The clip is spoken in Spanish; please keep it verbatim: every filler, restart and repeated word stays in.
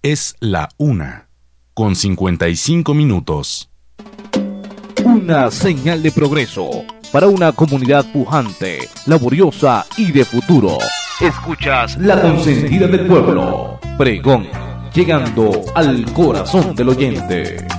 Es la una, con cincuenta y cinco minutos. Una señal de progreso para una comunidad pujante, laboriosa y de futuro. Escuchas la consentida del pueblo. Pregón, llegando al corazón del oyente.